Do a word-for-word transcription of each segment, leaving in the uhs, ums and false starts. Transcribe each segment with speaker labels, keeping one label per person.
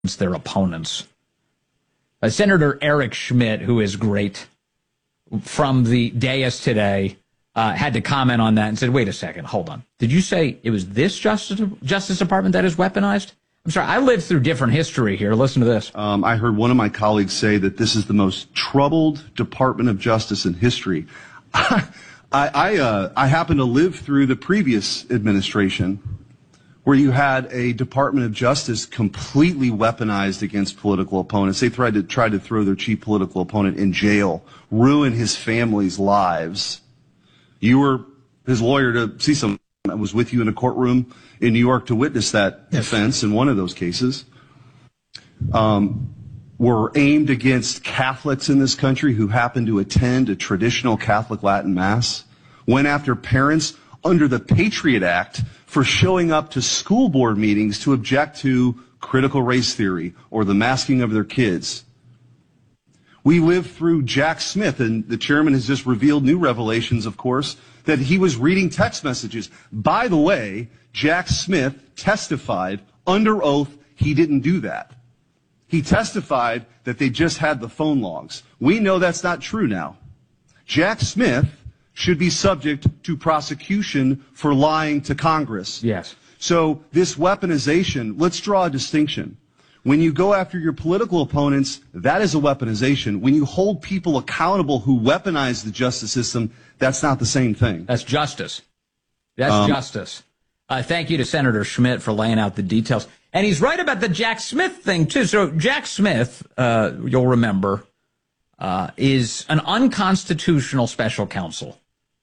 Speaker 1: their opponents. Uh, Senator Eric Schmidt, who is great, from the dais today, uh, had to comment on that and said, wait a second, hold on. Did you say it was this Justice, Justice Department that is weaponized? I'm sorry, I lived through different history here. Listen to this.
Speaker 2: Um, I heard one of my colleagues say that this is the most troubled Department of Justice in history. I, I, uh, I happen to live through the previous administration where you had a Department of Justice completely weaponized against political opponents. They tried to, tried to throw their chief political opponent in jail, ruin his family's lives. You were his lawyer to see some. I was with you in a courtroom in New York to witness that yes. defense in one of those cases. Um, were aimed against Catholics in this country who happened to attend a traditional Catholic Latin Mass. Went after parents under the Patriot Act for showing up to school board meetings to object to critical race theory or the masking of their kids. We lived through Jack Smith, and the chairman has just revealed new revelations, of course, that he was reading text messages. By the way, Jack Smith testified under oath he didn't do that. He testified that they just had the phone logs. We know that's not true now. Jack Smith should be subject to prosecution for lying to Congress.
Speaker 1: Yes.
Speaker 2: So this weaponization, let's draw a distinction. When you go after your political opponents, that is a weaponization. When you hold people accountable who weaponize the justice system, that's not the same thing.
Speaker 1: That's justice. That's um, justice. Uh, thank you to Senator Schmidt for laying out the details. And he's right about the Jack Smith thing, too. So Jack Smith, uh, you'll remember, uh, is an unconstitutional special counsel.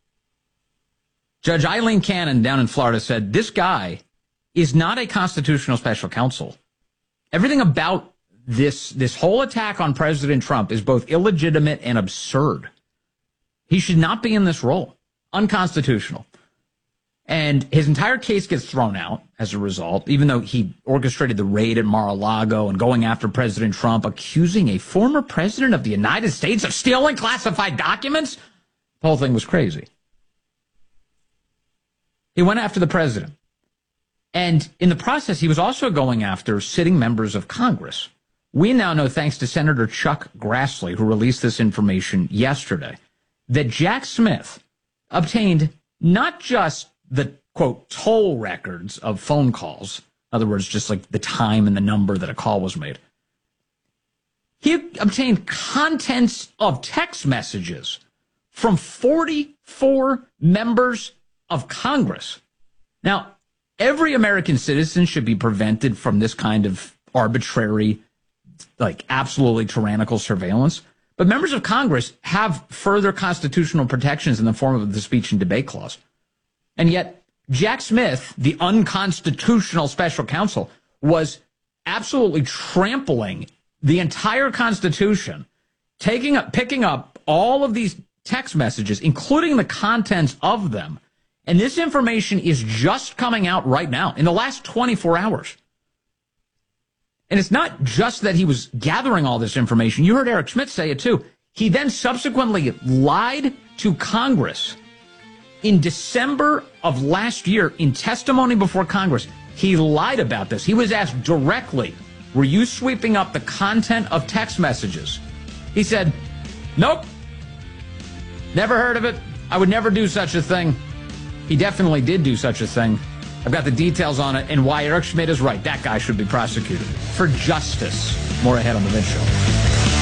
Speaker 1: Judge Eileen Cannon down in Florida said this guy is not a constitutional special counsel. Everything about this this whole attack on President Trump is both illegitimate and absurd. He should not be in this role. Unconstitutional. And his entire case gets thrown out as a result, even though he orchestrated the raid at Mar-a-Lago and going after President Trump, accusing a former president of the United States of stealing classified documents. The whole thing was crazy. He went after the president. And in the process, he was also going after sitting members of Congress. We now know, thanks to Senator Chuck Grassley, who released this information yesterday, that Jack Smith obtained not just the, quote, toll records of phone calls, in other words, just like the time and the number that a call was made. He obtained contents of text messages from forty-four members of Congress. Now, every American citizen should be prevented from this kind of arbitrary, like absolutely tyrannical surveillance. But members of Congress have further constitutional protections in the form of the speech and debate clause. And yet, Jack Smith, the unconstitutional special counsel, was absolutely trampling the entire Constitution, taking up, picking up all of these text messages, including the contents of them. And this information is just coming out right now in the last twenty-four hours. And it's not just that he was gathering all this information. You heard Eric Schmidt say it, too. He then subsequently lied to Congress. In December of last year, in testimony before Congress, he lied about this. He was asked directly, were you sweeping up the content of text messages? He said, nope, never heard of it. I would never do such a thing. He definitely did do such a thing. I've got the details on it and why Eric Schmidt is right. That guy should be prosecuted for justice. More ahead on the Vince Show.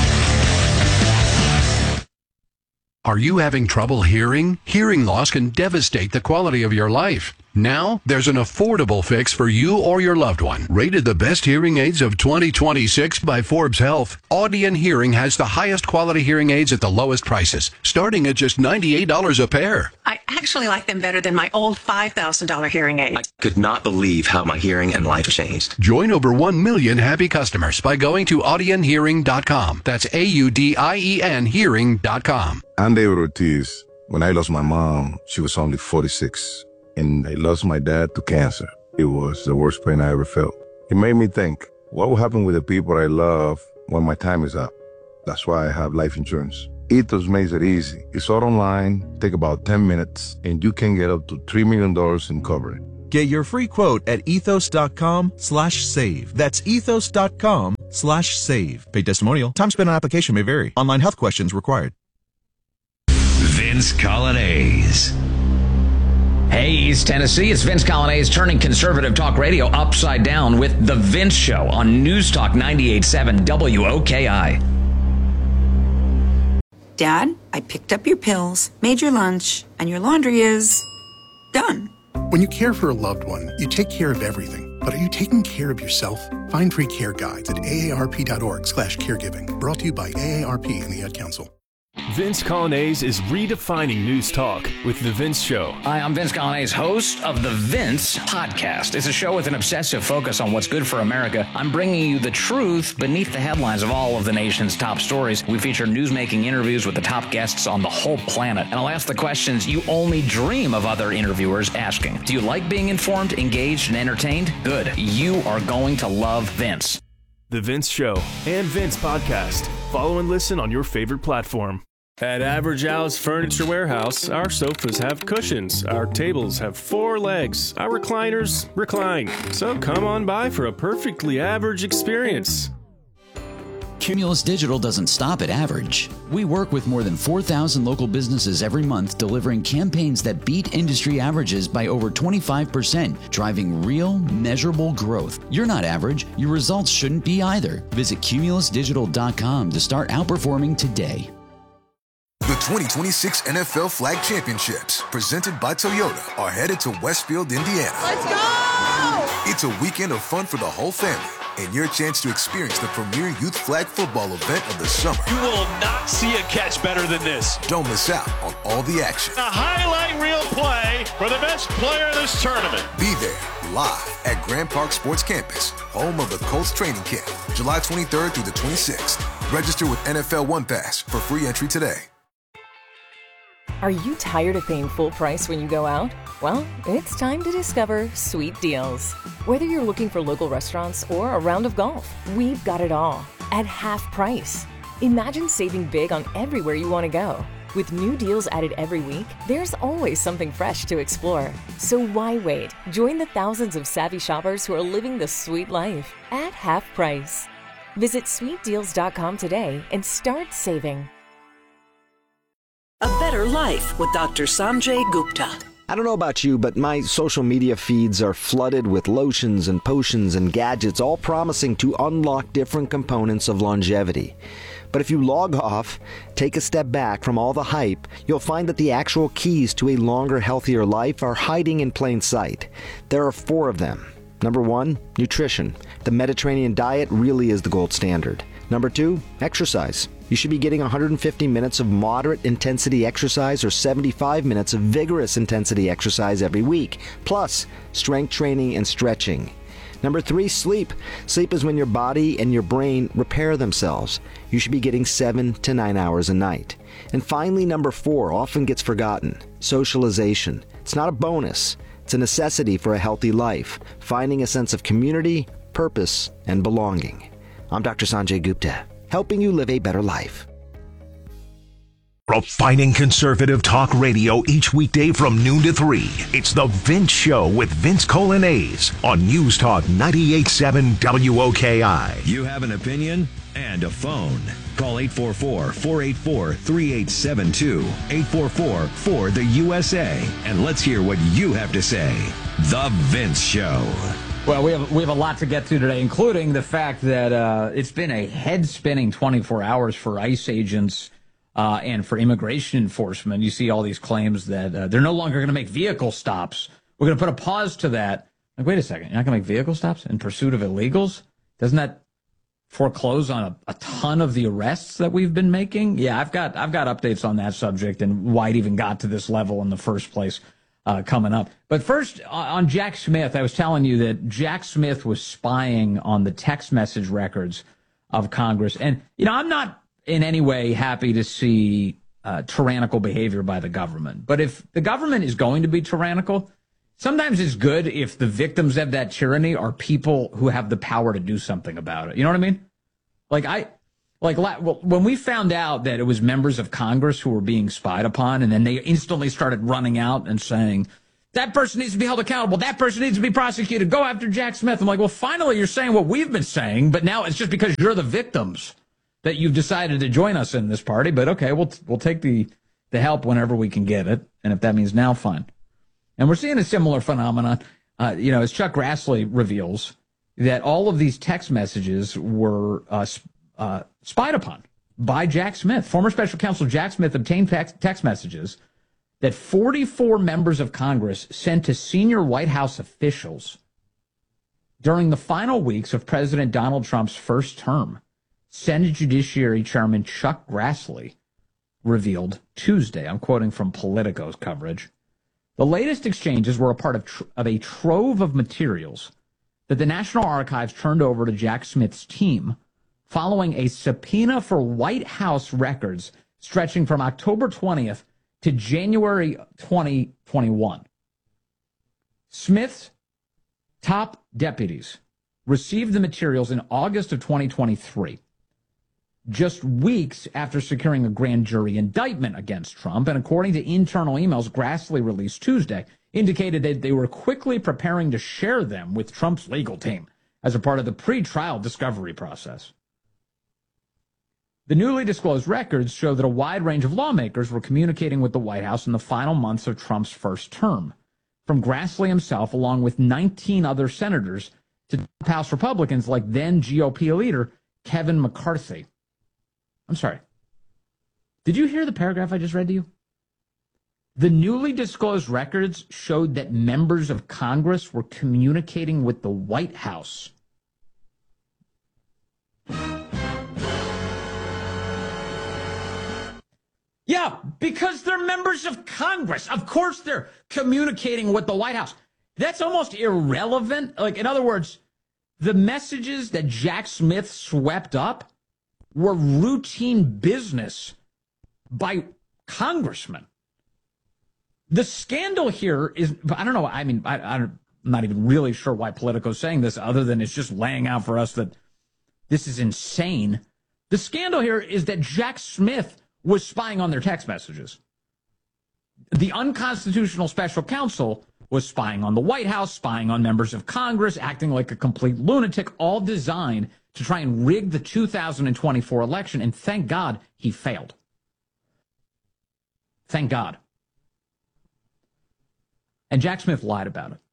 Speaker 3: Are you having trouble hearing? Hearing loss can devastate the quality of your life. Now, there's an affordable fix for you or your loved one. Rated the best hearing aids of twenty twenty-six by Forbes Health, Audien Hearing has the highest quality hearing aids at the lowest prices, starting at just ninety-eight dollars a pair.
Speaker 4: I actually like them better than my old five thousand dollars hearing aid.
Speaker 5: I could not believe how my hearing and life changed.
Speaker 3: Join over one million happy customers by going to audien hearing dot com. That's A U D I E N hearing dot com.
Speaker 6: I'm David Ortiz. When I lost my mom, she was only forty-six. And I lost my dad to cancer. It was the worst pain I ever felt. It made me think, what will happen with the people I love when my time is up? That's why I have life insurance. Ethos makes it easy. It's all online, take about ten minutes, and you can get up to three million dollars in coverage.
Speaker 7: Get your free quote at ethos.com slash save. That's ethos.com slash save. Paid testimonial. Time spent on application may vary. Online health questions required.
Speaker 8: Vince Coglianese.
Speaker 1: Hey, East Tennessee, it's Vince Coglianese turning conservative talk radio upside down with The Vince Show on News Talk ninety-eight point seven W O K I.
Speaker 9: Dad, I picked up your pills, made your lunch, and your laundry is done.
Speaker 10: When you care for a loved one, you take care of everything. But are you taking care of yourself? Find free care guides at aarp.org slash caregiving. Brought to you by A A R P and the Ad Council.
Speaker 11: Vince Coglianese is redefining news talk with The Vince Show.
Speaker 1: Hi, I'm Vince Coglianese, host of The Vince Podcast. It's a show with an obsessive focus on what's good for America. I'm bringing you the truth beneath the headlines of all of the nation's top stories. We feature news-making interviews with the top guests on the whole planet. And I'll ask the questions you only dream of other interviewers asking. Do you like being informed, engaged, and entertained? Good. You are going to love Vince.
Speaker 11: The Vince Show and Vince Podcast. Follow and listen on your favorite platform. At Average Al's Furniture Warehouse, our sofas have cushions, our tables have four legs, our recliners recline. So come on by for a perfectly average experience.
Speaker 12: Cumulus Digital doesn't stop at average. We work with more than four thousand local businesses every month, delivering campaigns that beat industry averages by over twenty-five percent, driving real, measurable growth. You're not average. Your results shouldn't be either. Visit cumulus digital dot com to start outperforming today.
Speaker 13: The twenty twenty-six N F L Flag Championships, presented by Toyota, are headed to Westfield, Indiana.
Speaker 14: Let's go!
Speaker 13: It's a weekend of fun for the whole family, and your chance to experience the premier youth flag football event of the summer.
Speaker 15: You will not see a catch better than this.
Speaker 13: Don't miss out on all the action.
Speaker 15: A highlight reel play for the best player in this tournament.
Speaker 13: Be there, live at Grand Park Sports Campus, home of the Colts training camp, July twenty-third through the twenty-sixth. Register with N F L One Pass for free entry today.
Speaker 16: Are you tired of paying full price when you go out? Well, it's time to discover Sweet Deals. Whether you're looking for local restaurants or a round of golf, we've got it all at half price. Imagine saving big on everywhere you want to go. With new deals added every week, there's always something fresh to explore. So why wait? Join the thousands of savvy shoppers who are living the sweet life at half price. Visit sweet deals dot com today and start saving.
Speaker 17: A Better Life with Doctor Sanjay Gupta.
Speaker 18: I don't know about you, but my social media feeds are flooded with lotions and potions and gadgets, all promising to unlock different components of longevity. But if you log off, take a step back from all the hype, you'll find that the actual keys to a longer, healthier life are hiding in plain sight. There are four of them. Number one, nutrition. The Mediterranean diet really is the gold standard. Number two, exercise. You should be getting one hundred fifty minutes of moderate intensity exercise or seventy-five minutes of vigorous intensity exercise every week, plus strength training and stretching. Number three, sleep. Sleep is when your body and your brain repair themselves. You should be getting seven to nine hours a night. And finally, number four, often gets forgotten, socialization. It's not a bonus. It's a necessity for a healthy life, finding a sense of community, purpose, and belonging. I'm Doctor Sanjay Gupta, helping you live a better life.
Speaker 8: Refining conservative talk radio each weekday from noon to three. It's The Vince Show with Vince Coglianese on News Talk ninety-eight point seven W O K I.
Speaker 19: You have an opinion and a phone. Call eight four four, four eight four, three eight seven two, eight four four, four the U S A, and let's hear what you have to say. The Vince Show.
Speaker 1: Well, we have we have a lot to get to today, including the fact that uh, it's been a head-spinning twenty-four hours for ICE agents uh, and for immigration enforcement. You see all these claims that uh, they're no longer going to make vehicle stops. We're going to put a pause to that. Like, wait a second, you're not going to make vehicle stops in pursuit of illegals? Doesn't that foreclose on a, a ton of the arrests that we've been making? Yeah, I've got I've got updates on that subject and why it even got to this level in the first place. Uh, coming up. But first, on Jack Smith, I was telling you that Jack Smith was spying on the text message records of Congress. And, you know, I'm not in any way happy to see uh, tyrannical behavior by the government. But if the government is going to be tyrannical, sometimes it's good if the victims of that tyranny are people who have the power to do something about it. You know what I mean? Like, I... Like, when we found out that it was members of Congress who were being spied upon, and then they instantly started running out and saying, That person needs to be held accountable. That person needs to be prosecuted. Go after Jack Smith. I'm like, well, finally you're saying what we've been saying, but now it's just because you're the victims that you've decided to join us in this party. But okay, we'll we'll take the, the help whenever we can get it. And if that means now, fine. And we're seeing a similar phenomenon, uh, you know, as Chuck Grassley reveals, that all of these text messages were uh, uh, spied upon by Jack Smith. Former special counsel Jack Smith obtained text, text messages that forty-four members of Congress sent to senior White House officials during the final weeks of President Donald Trump's first term. Senate Judiciary Chairman Chuck Grassley revealed Tuesday. I'm quoting from Politico's coverage. The latest exchanges were a part of, tr- of a trove of materials that the National Archives turned over to Jack Smith's team following a subpoena for White House records stretching from October twentieth to January twenty twenty-one. Smith's top deputies received the materials in August of twenty twenty-three, just weeks after securing a grand jury indictment against Trump. And according to internal emails Grassley released Tuesday, indicated that they were quickly preparing to share them with Trump's legal team as a part of the pre-trial discovery process. The newly disclosed records show that a wide range of lawmakers were communicating with the White House in the final months of Trump's first term, from Grassley himself along with nineteen other senators to House Republicans like then G O P leader Kevin McCarthy. I'm sorry. Did you hear the paragraph I just read to you? The newly disclosed records showed that members of Congress were communicating with the White House. Yeah, because they're members of Congress. Of course they're communicating with the White House. That's almost irrelevant. Like, in other words, the messages that Jack Smith swept up were routine business by congressmen. The scandal here is, I don't know, I mean, I, I'm not even really sure why Politico's saying this other than it's just laying out for us that this is insane. The scandal here is that Jack Smith was spying on their text messages. The unconstitutional special counsel was spying on the White House, spying on members of Congress, acting like a complete lunatic, all designed to try and rig the two thousand twenty-four election. And thank God he failed. Thank God. And Jack Smith lied about it.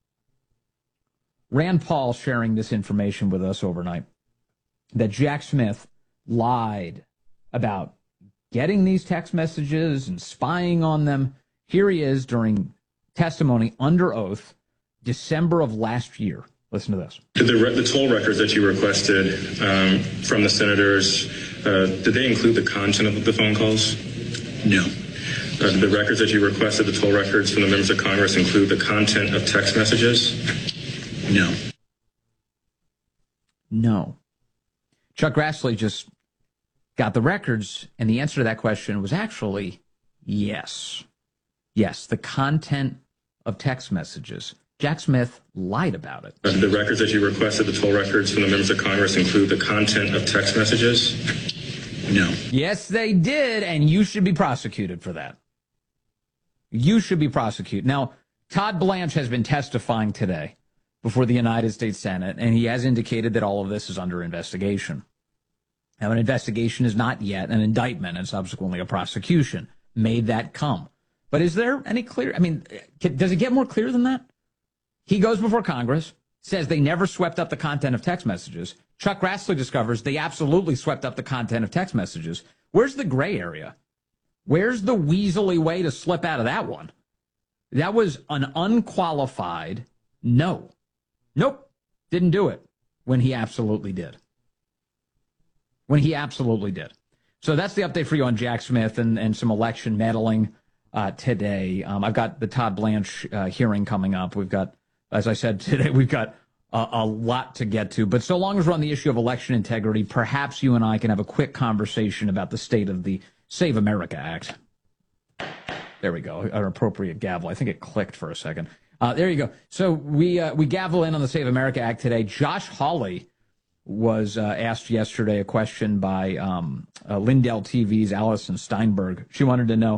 Speaker 1: Rand Paul sharing this information with us overnight, that Jack Smith lied about getting these text messages and spying on them. Here he is during testimony under oath, December of last year. Listen to this.
Speaker 14: Did the, the toll records that you requested um, from the senators, uh, did they include the content of the phone calls? No. Uh, did the records that you requested, the toll records from the members of Congress, include the content of text messages? No.
Speaker 1: No. Chuck Grassley just got the records, and the answer to that question was actually yes. Yes, the content of text messages. Jack Smith lied about it.
Speaker 14: Uh, the records that you requested, the toll records from the members of Congress, include the content of text messages? No.
Speaker 1: Yes, they did, and you should be prosecuted for that. You should be prosecuted. Now, Todd Blanche has been testifying today before the United States Senate, and he has indicated that all of this is under investigation. Now, an investigation is not yet an indictment and subsequently a prosecution. May that come. But is there any clear? I mean, does it get more clear than that? He goes before Congress, says they never swept up the content of text messages. Chuck Grassley discovers they absolutely swept up the content of text messages. Where's the gray area? Where's the weaselly way to slip out of that one? That was an unqualified no. Nope, didn't do it when he absolutely did. When he absolutely did. So that's the update for you on Jack Smith and, and some election meddling uh, today. Um, I've got the Todd Blanche uh, hearing coming up. We've got, as I said today, we've got a, a lot to get to. But so long as we're on the issue of election integrity, perhaps you and I can have a quick conversation about the state of the Save America Act. There we go, an appropriate gavel. I think it clicked for a second. Uh, there you go. So we uh, we gavel in on the Save America Act today. Josh Hawley was uh, asked yesterday a question by um, uh, Lindell T V's Allison Steinberg. She wanted to know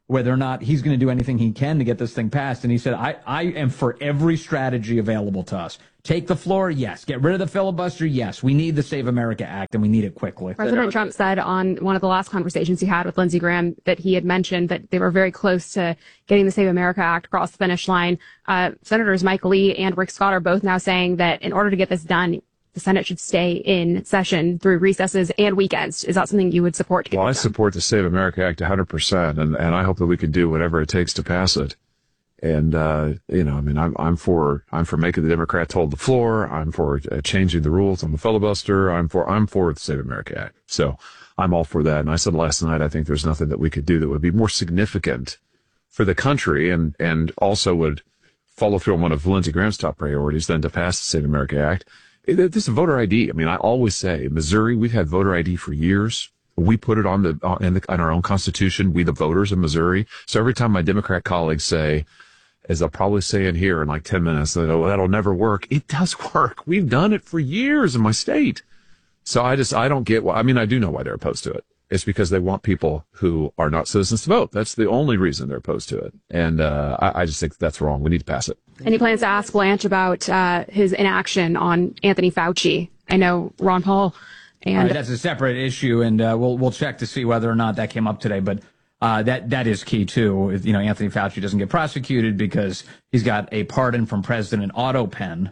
Speaker 1: whether or not he's going to do anything he can to get this thing passed. And he said, I, I am for every strategy available to us. Take the floor, yes. Get rid of the filibuster, yes. We need the Save America Act, and we need it quickly.
Speaker 20: President Trump said on one of the last conversations he had with Lindsey Graham that he had mentioned that they were very close to getting the Save America Act across the finish line. Uh, Senators Mike Lee and Rick Scott are both now saying that in order to get this done, the Senate should stay in session through recesses and weekends. Is that something you would support? To get
Speaker 21: well, I
Speaker 20: done?
Speaker 21: support the Save America Act one hundred percent, and, and I hope that we can do whatever it takes to pass it. And, uh, you know, I mean, I'm, I'm for, I'm for making the Democrats hold the floor. I'm for uh, changing the rules on the filibuster. I'm for, I'm for the Save America Act. So I'm all for that. And I said last night, I think there's nothing that we could do that would be more significant for the country and, and also would follow through on one of Lindsey Graham's top priorities than to pass the Save America Act. It, this is voter I D. I mean, I always say Missouri, we've had voter I D for years. We put it on the, on, in, the, on our own constitution. We, the voters of Missouri. So every time my Democrat colleagues say, as I'll probably say in here in like ten minutes, that, oh, that'll never work. It does work. We've done it for years in my state. So I just, I don't get why. I mean, I do know why they're opposed to it. It's because they want people who are not citizens to vote. That's the only reason they're opposed to it. And uh, I, I just think that's wrong. We need to pass it.
Speaker 20: And he plans to ask Blanche about uh, his inaction on Anthony Fauci. I know Ron Paul and...
Speaker 1: Right, that's a separate issue, and uh, we'll we'll check to see whether or not that came up today. But uh, that that is key, too. You know, Anthony Fauci doesn't get prosecuted because he's got a pardon from President Otto Penn.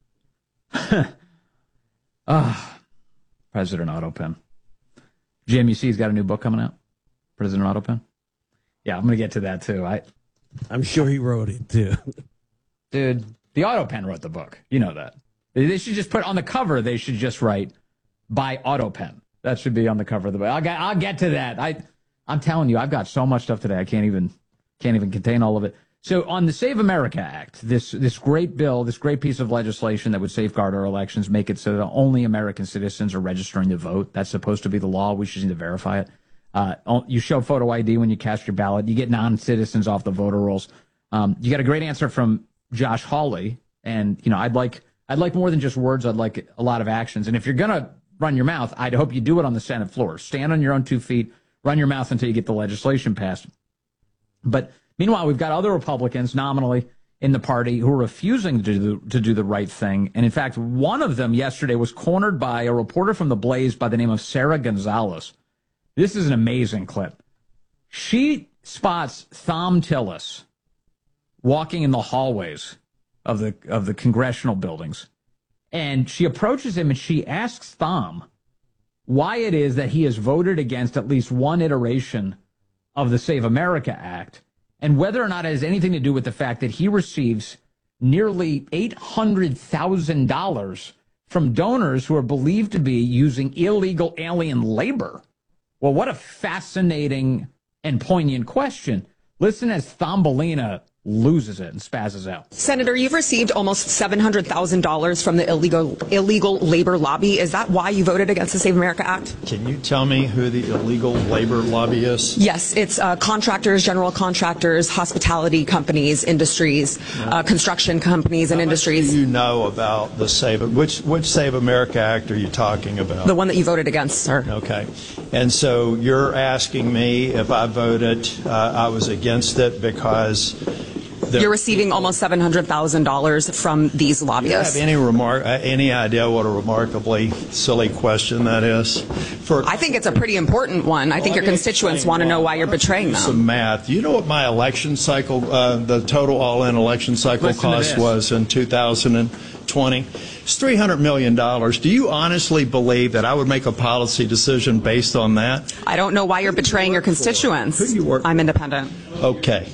Speaker 1: Ah, President Otto Penn. Jim, you see he's got a new book coming out? President Otto Penn? Yeah, I'm going to get to that, too. I,
Speaker 22: I'm sure he wrote it, too.
Speaker 1: Dude, the Otto Penn wrote the book. You know that. They should just put on the cover, they should just write, by Otto Penn. That should be on the cover of the book. I'll get, I'll get to that. I, I'm telling you, I've got so much stuff today, I can't even can't even contain all of it. So on the Save America Act, this this great bill, this great piece of legislation that would safeguard our elections, make it so that only American citizens are registering to vote. That's supposed to be the law. We should need to verify it. Uh, you show photo I D when you cast your ballot. You get non-citizens off the voter rolls. Um, you got a great answer from Josh Hawley, and you know I'd like I'd like more than just words. I'd like a lot of actions. And if you're gonna run your mouth, I'd hope you do it on the Senate floor. Stand on your own two feet. Run your mouth until you get the legislation passed. But meanwhile, we've got other Republicans nominally in the party who are refusing to do, the, to do the right thing. And in fact, one of them yesterday was cornered by a reporter from The Blaze by the name of Sarah Gonzalez. This is an amazing clip. She spots Thom Tillis walking in the hallways of the of the congressional buildings. And she approaches him and she asks Thom why it is that he has voted against at least one iteration of the Save America Act, and whether or not it has anything to do with the fact that he receives nearly eight hundred thousand dollars from donors who are believed to be using illegal alien labor. Well, what a fascinating and poignant question. Listen as Thumbelina loses it and spazzes out.
Speaker 23: Senator, you've received almost seven hundred thousand dollars from the illegal illegal labor lobby. Is that why you voted against the Save America Act?
Speaker 24: Can you tell me who the illegal labor lobby is?
Speaker 23: Yes, it's uh, contractors, general contractors, hospitality companies, industries, uh, construction companies and
Speaker 24: How
Speaker 23: industries.
Speaker 24: much do you know about the Save, which, which Save America Act are you talking about?
Speaker 23: The one that you voted against, sir.
Speaker 24: Okay. And so you're asking me if I voted, uh, I was against it because...
Speaker 23: You're receiving almost seven hundred thousand dollars from these lobbyists.
Speaker 24: Do you have any remark, uh, any idea what a remarkably silly question that is? For
Speaker 23: I think it's a pretty important one. I
Speaker 24: well,
Speaker 23: think your constituents want to know why you're betraying them.
Speaker 24: Some math. You know what my election cycle, uh, the total all-in election cycle
Speaker 23: Listen
Speaker 24: cost was in two thousand twenty? It's three hundred million dollars. Do you honestly believe that I would make a policy decision based on that?
Speaker 23: I don't know why you're betraying your constituents.
Speaker 24: Who do you work
Speaker 23: I'm independent.
Speaker 24: Okay.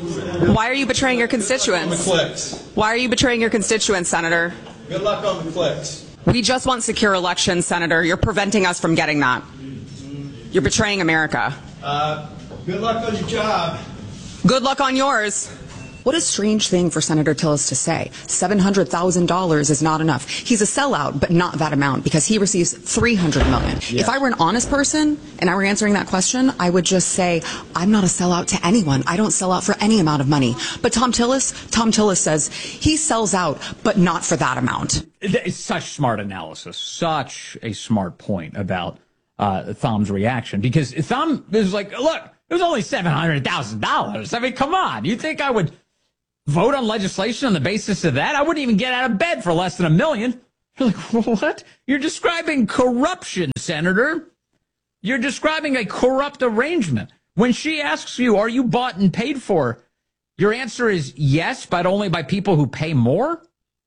Speaker 23: Why are you betraying your constituents? Why are you betraying your constituents, Senator?
Speaker 24: Good luck on the clicks.
Speaker 23: We just want secure elections, Senator. You're preventing us from getting that. You're betraying America.
Speaker 24: Uh, good luck on your job.
Speaker 23: Good luck on yours. What a strange thing for Senator Tillis to say. seven hundred thousand dollars is not enough. He's a sellout, but not that amount, because he receives three hundred million dollars. Yeah. If I were an honest person and I were answering that question, I would just say, I'm not a sellout to anyone. I don't sell out for any amount of money. But Thom Tillis, Thom Tillis says he sells out, but not for that amount.
Speaker 1: It's such smart analysis, such a smart point about uh, Thom's reaction, because Thom is like, look, It was only seven hundred thousand dollars. I mean, come on. You think I would vote on legislation on the basis of that? I wouldn't even get out of bed for less than a million. You're like, what? You're describing corruption, Senator. You're describing a corrupt arrangement. When she asks you, are you bought and paid for? Your answer is yes, but only by people who pay more?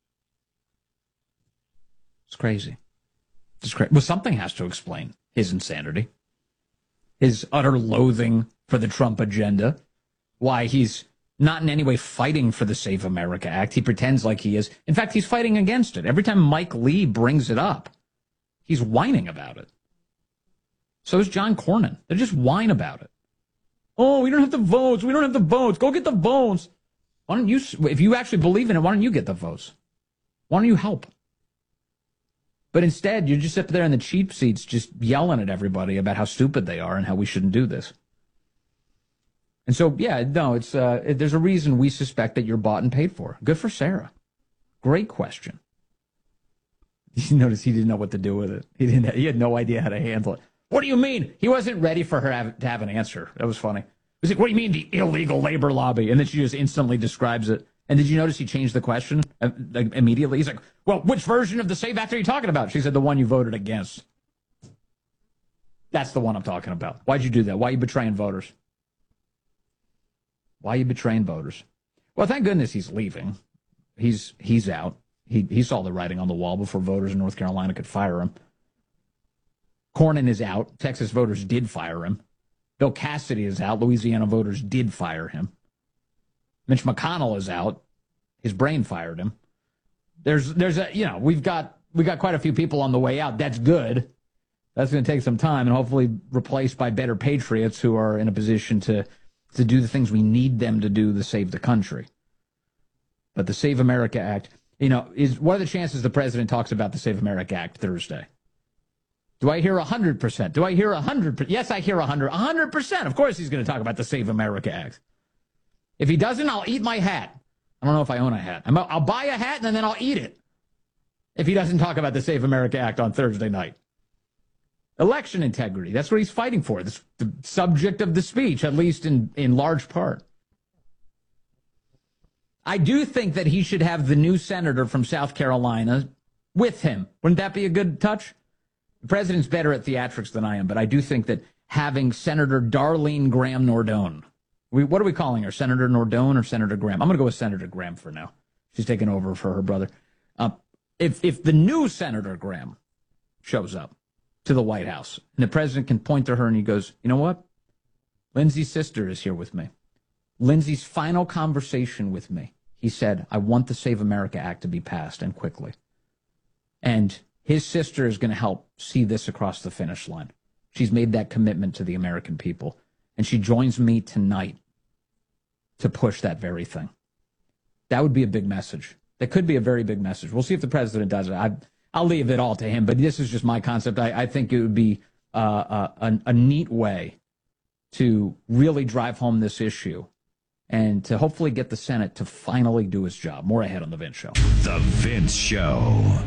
Speaker 1: It's crazy. It's crazy. Well, something has to explain his insanity, his utter loathing for the Trump agenda, why he's not in any way fighting for the Save America Act. He pretends like he is. In fact, he's fighting against it. Every time Mike Lee brings it up, he's whining about it. So is John Cornyn. They just whine about it. Oh, we don't have the votes. We don't have the votes. Go get the votes. Why don't you, if you actually believe in it, why don't you get the votes? Why don't you help? But instead, you just sit there in the cheap seats just yelling at everybody about how stupid they are and how we shouldn't do this. And so, yeah, no, it's uh, it, there's a reason we suspect that you're bought and paid for. Good for Sarah. Great question. You notice he didn't know what to do with it. He didn't. He had no idea how to handle it. What do you mean? He wasn't ready for her have, to have an answer. That was funny. He was like, what do you mean the illegal labor lobby? And then she just instantly describes it. And did you notice he changed the question uh, like, immediately? He's like, well, which version of the SAVE Act are you talking about? She said, the one you voted against. That's the one I'm talking about. Why'd you do that? Why are you betraying voters? Why are you betraying voters? Well, thank goodness he's leaving. He's he's out. He he saw the writing on the wall before voters in North Carolina could fire him. Cornyn is out. Texas voters did fire him. Bill Cassidy is out. Louisiana voters did fire him. Mitch McConnell is out. His brain fired him. There's, there's a, you know, we've got, we got quite a few people on the way out. That's good. That's going to take some time and hopefully replaced by better patriots who are in a position to, to do the things we need them to do to save the country. But the Save America Act, you know, is what are the chances the president talks about the Save America Act Thursday? Do I hear one hundred percent? Do I hear one hundred percent? Yes, I hear one hundred. one hundred percent. Of course he's going to talk about the Save America Act. If he doesn't, I'll eat my hat. I don't know if I own a hat. I'm, I'll buy a hat and then I'll eat it if he doesn't talk about the Save America Act on Thursday night. Election integrity. That's what he's fighting for. That's the subject of the speech, at least in, in large part. I do think that he should have the new senator from South Carolina with him. Wouldn't that be a good touch? The president's better at theatrics than I am, but I do think that having Senator Darlene Graham Nordone, we, what are we calling her, Senator Nordone or Senator Graham? I'm going to go with Senator Graham for now. She's taking over for her brother. Uh, if if the new Senator Graham shows up to the White House and the president can point to her and he goes, you know what? Lindsay's sister is here with me. Lindsay's final conversation with me. He said, I want the Save America Act to be passed and quickly. And his sister is going to help see this across the finish line. She's made that commitment to the American people. And she joins me tonight to push that very thing. That would be a big message. That could be a very big message. We'll see if the president does it. I, I'll leave it all to him, but this is just my concept. I, I think it would be uh, a, a neat way to really drive home this issue and to hopefully get the Senate to finally do its job. More ahead on The Vince Show.
Speaker 19: The Vince Show.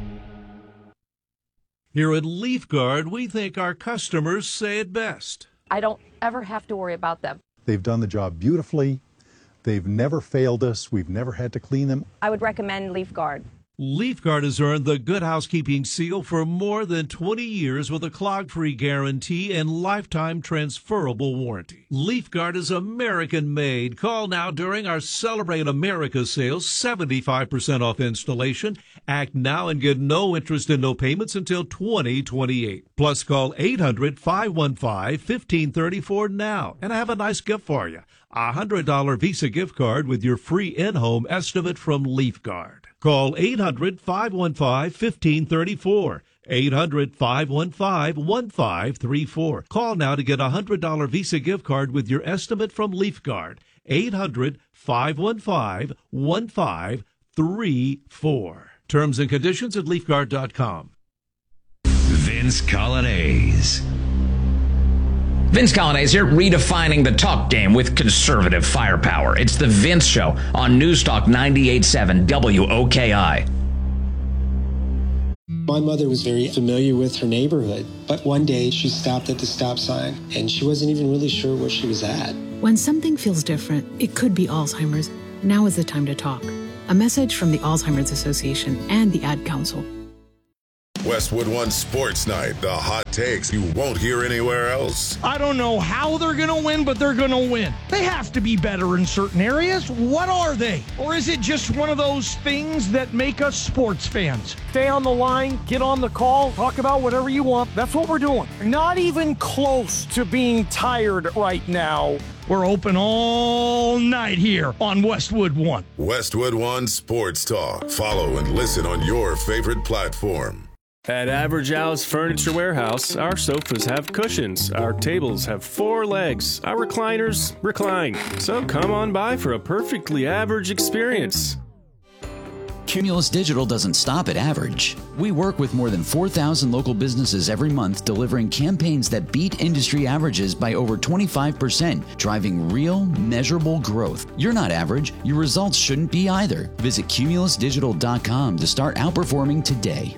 Speaker 2: Here at LeafGuard, we think our customers say it best.
Speaker 3: I don't ever have to worry about them.
Speaker 4: They've done the job beautifully. They've never failed us. We've never had to clean them.
Speaker 3: I would recommend LeafGuard.
Speaker 2: LeafGuard has earned the Good Housekeeping seal for more than twenty years with a clog-free guarantee and lifetime transferable warranty. LeafGuard is American-made. Call now during our Celebrate America sales, seventy-five percent off installation. Act now and get no interest and no payments until twenty twenty-eight. Plus, call eight hundred, five one five, one five three four now, and I have a nice gift for you. A one hundred dollars Visa gift card with your free in-home estimate from LeafGuard. Call eight hundred, five one five, one five three four. eight hundred, five one five, one five three four. Call now to get a one hundred dollars Visa gift card with your estimate from LeafGuard. eight hundred, five one five, one five three four. Terms and conditions at leaf guard dot com.
Speaker 19: Vince Coglianese.
Speaker 1: Vince Coglianese here, redefining the talk game with conservative firepower. It's the Vince Show on News Talk ninety-eight point seven W O K I.
Speaker 5: My mother was very familiar with her neighborhood, but one day she stopped at the stop sign and she wasn't even really sure where she was at.
Speaker 6: When something feels different, it could be Alzheimer's. Now is the time to talk. A message from the Alzheimer's Association and the Ad Council.
Speaker 7: Westwood One Sports Night, the hot takes you won't hear anywhere else.
Speaker 9: I don't know how they're going to win, but they're going to win. They have to be better in certain areas. What are they? Or is it just one of those things that make us sports fans? Stay on the line, get on the call, talk about whatever you want. That's what we're doing. Not even close to being tired right now. We're open all night here on Westwood One.
Speaker 7: Westwood One Sports Talk. Follow and listen on your favorite platform.
Speaker 11: At Average Al's Furniture Warehouse, our sofas have cushions, our tables have four legs, our recliners recline. So come on by for a perfectly average experience.
Speaker 12: Cumulus Digital doesn't stop at average. We work with more than four thousand local businesses every month, delivering campaigns that beat industry averages by over twenty-five percent, driving real, measurable growth. You're not average. Your results shouldn't be either. Visit cumulus digital dot com to start outperforming today.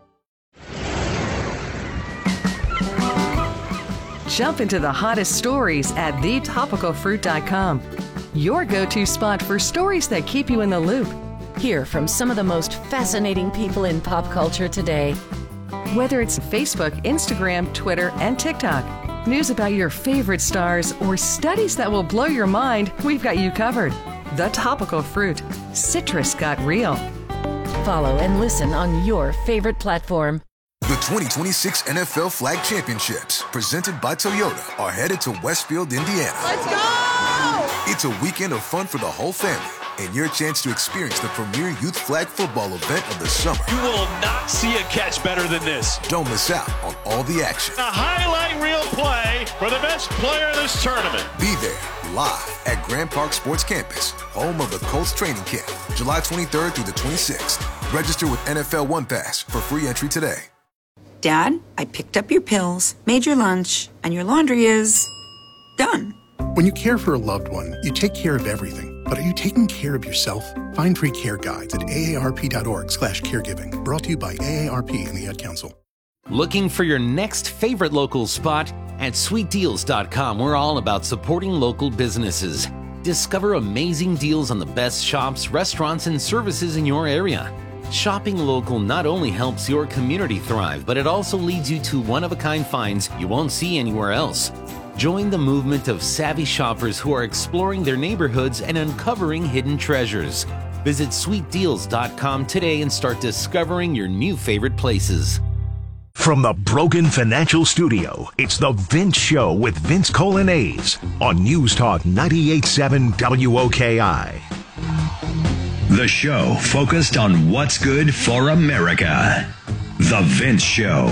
Speaker 25: Jump into the hottest stories at the topical fruit dot com. Your go-to spot for stories that keep you in the loop. Hear from some of the most fascinating people in pop culture today. Whether it's Facebook, Instagram, Twitter, and TikTok, news about your favorite stars, or studies that will blow your mind, we've got you covered. The Topical Fruit. Citrus got real. Follow and listen on your favorite platform.
Speaker 13: The twenty twenty-six N F L Flag Championships, presented by Toyota, are headed to Westfield, Indiana.
Speaker 26: Let's go!
Speaker 13: It's a weekend of fun for the whole family, and your chance to experience the premier youth flag football event of the summer.
Speaker 15: You will not see a catch better than this.
Speaker 13: Don't miss out on all the action.
Speaker 15: A highlight reel play for the best player in this tournament.
Speaker 13: Be there live at Grand Park Sports Campus, home of the Colts training camp, July twenty-third through the twenty-sixth. Register with N F L One Pass for free entry today.
Speaker 27: Dad, I picked up your pills, made your lunch, and your laundry is done.
Speaker 10: When you care for a loved one, you take care of everything. But are you taking care of yourself? Find free care guides at A A R P dot org slash caregiving. Brought to you by A A R P and the Ad Council.
Speaker 28: Looking for your next favorite local spot? At sweet deals dot com, we're all about supporting local businesses. Discover amazing deals on the best shops, restaurants, and services in your area. Shopping local not only helps your community thrive, but it also leads you to one-of-a-kind finds you won't see anywhere else. Join the movement of savvy shoppers who are exploring their neighborhoods and uncovering hidden treasures. Visit sweet deals dot com today and start discovering your new favorite places.
Speaker 8: From the Brogan Financial Studio, it's The Vince Show with Vince Colanese on News Talk ninety-eight point seven W O K I.
Speaker 19: The show focused on what's good for America. The Vince Show.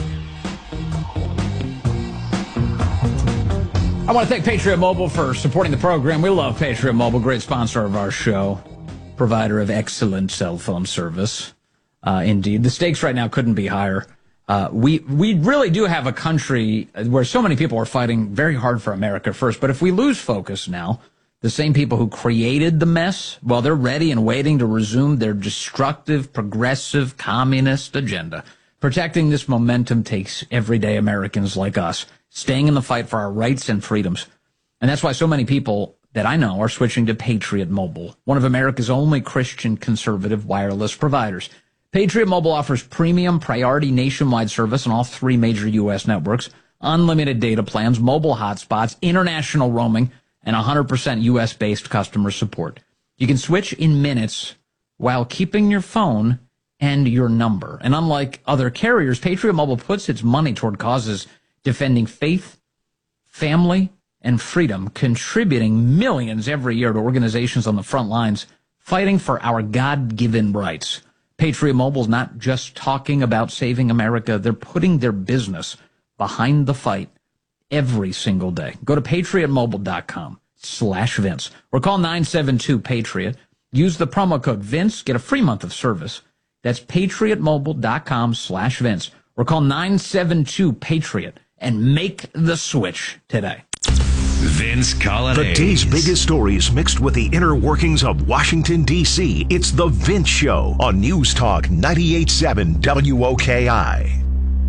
Speaker 1: I want to thank Patriot Mobile for supporting the program. We love Patriot Mobile, great sponsor of our show, provider of excellent cell phone service. Uh, indeed, the stakes right now couldn't be higher. Uh, we we really do have a country where so many people are fighting very hard for America first. But if we lose focus now, the same people who created the mess, well, they're ready and waiting to resume their destructive, progressive, communist agenda. Protecting this momentum takes everyday Americans like us staying in the fight for our rights and freedoms. And that's why so many people that I know are switching to Patriot Mobile, one of America's only Christian conservative wireless providers. Patriot Mobile offers premium priority nationwide service on all three major U S networks, unlimited data plans, mobile hotspots, international roaming, and one hundred percent U S-based customer support. You can switch in minutes while keeping your phone and your number. And unlike other carriers, Patriot Mobile puts its money toward causes defending faith, family, and freedom, contributing millions every year to organizations on the front lines fighting for our God-given rights. Patriot Mobile's not just talking about saving America, they're putting their business behind the fight every single day. Go to patriot mobile dot com slash Vince or call nine seven two PATRIOT. Use the promo code Vince, get a free month of service. That's patriot mobile dot com slash Vince or call nine seven two PATRIOT and make the switch today.
Speaker 8: Vince Coglianese.
Speaker 19: The day's biggest stories mixed with the inner workings of Washington, D C It's The Vince Show on News Talk ninety-eight point seven W O K I.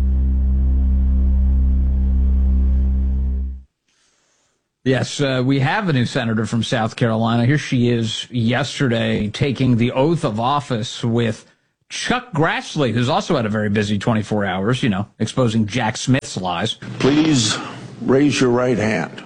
Speaker 1: Yes, uh, we have a new senator from South Carolina. Here she is yesterday taking the oath of office with Chuck Grassley, who's also had a very busy twenty-four hours, you know, exposing Jack Smith's lies.
Speaker 14: Please raise your right hand.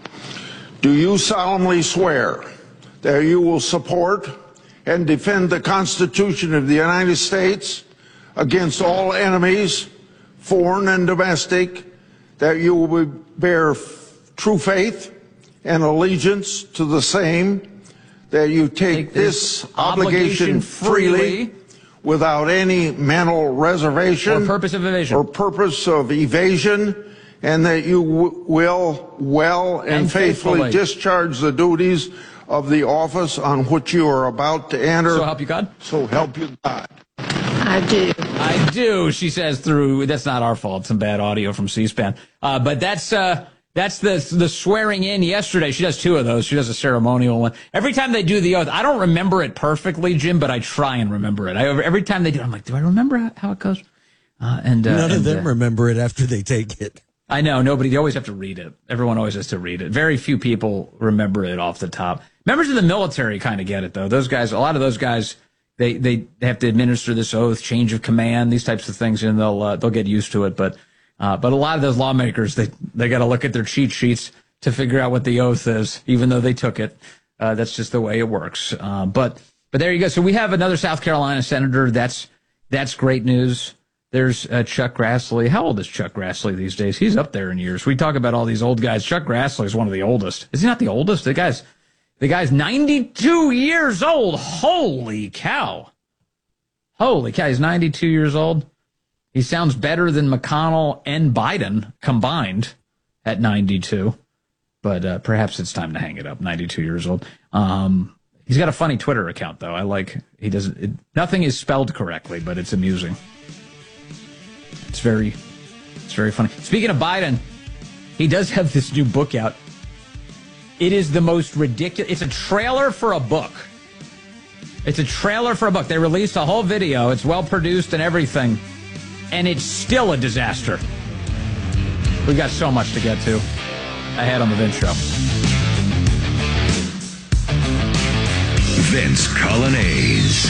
Speaker 14: Do you solemnly swear that you will support and defend the Constitution of the United States against all enemies, foreign and domestic, that you will bear true faith and allegiance to the same, that you take, take this, this obligation, obligation freely, without any mental reservation
Speaker 1: or purpose of evasion,
Speaker 14: or purpose of evasion, and that you w- will well and, and faithfully, faithfully discharge the duties of the office on which you are about to enter.
Speaker 1: So help you God?
Speaker 14: So help you God.
Speaker 1: I do. I do, she says through, that's not our fault, some bad audio from C-SPAN. Uh, but that's, uh, That's the the swearing in yesterday. She does two of those. She does a ceremonial one. Every time they do the oath, I don't remember it perfectly, Jim, but I try and remember it. I, every time they do it, I'm like, do I remember how it goes? Uh, and uh,
Speaker 16: None
Speaker 1: and,
Speaker 16: of them
Speaker 1: uh,
Speaker 16: remember it after they take it.
Speaker 1: I know. Nobody. They always have to read it. Everyone always has to read it. Very few people remember it off the top. Members of the military kind of get it, though. Those guys, a lot of those guys, they, they have to administer this oath, change of command, these types of things, and they'll uh, they'll get used to it. But Uh, but a lot of those lawmakers, they, they got to look at their cheat sheets to figure out what the oath is, even though they took it. Uh, that's just the way it works. Uh, but, but there you go. So we have another South Carolina senator. That's, that's great news. There's uh, Chuck Grassley. How old is Chuck Grassley these days? He's up there in years. We talk about all these old guys. Chuck Grassley is one of the oldest. Is he not the oldest? The guy's, the guy's ninety-two years old. Holy cow. Holy cow. He's ninety-two years old. He sounds better than McConnell and Biden combined at ninety-two, but uh, perhaps it's time to hang it up. ninety-two years old. Um, he's got a funny Twitter account, though. I like he doesn't. It, nothing is spelled correctly, but it's amusing. It's very, it's very funny. Speaking of Biden, he does have this new book out. It is the most ridiculous. It's a trailer for a book. It's a trailer for a book. They released a whole video. It's well produced and everything. And it's still a disaster. We've got so much to get to ahead on the Vince Show.
Speaker 8: Vince Coglianese.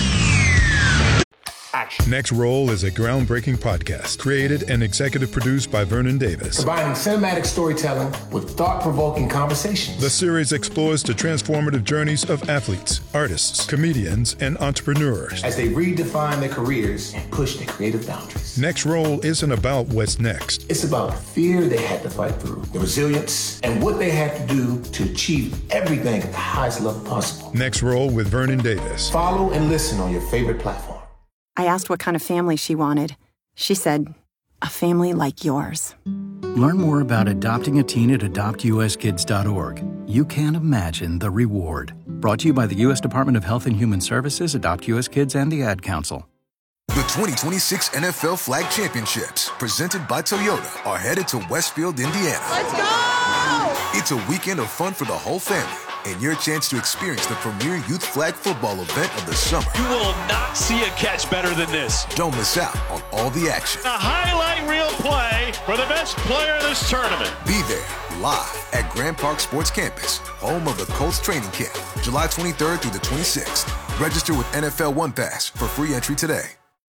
Speaker 17: Next Roll is a groundbreaking podcast created and executive produced by Vernon Davis.
Speaker 18: Combining cinematic storytelling with thought-provoking conversations.
Speaker 17: The series explores the transformative journeys of athletes, artists, comedians, and entrepreneurs
Speaker 18: as they redefine their careers and push their creative boundaries.
Speaker 17: Next Roll isn't about what's next.
Speaker 18: It's about the fear they had to fight through, the resilience, and what they had to do to achieve everything at the highest level possible.
Speaker 17: Next Roll with Vernon Davis.
Speaker 18: Follow and listen on your favorite platform.
Speaker 20: I asked what kind of family she wanted. She said, a family like yours.
Speaker 21: Learn more about adopting a teen at adopt u s kids dot org. You can't imagine the reward. Brought to you by the U S Department of Health and Human Services, Adopt U S Kids, and the Ad Council.
Speaker 13: The twenty twenty-six N F L Flag Championships, presented by Toyota, are headed to Westfield, Indiana.
Speaker 22: Let's go!
Speaker 13: It's a weekend of fun for the whole family, and your chance to experience the premier youth flag football event of the summer.
Speaker 15: You will not see a catch better than this.
Speaker 13: Don't miss out on all the action.
Speaker 15: A highlight reel play for the best player in this tournament.
Speaker 13: Be there, live at Grand Park Sports Campus, home of the Colts training camp, July twenty-third through the twenty-sixth. Register with N F L One Pass for free entry today.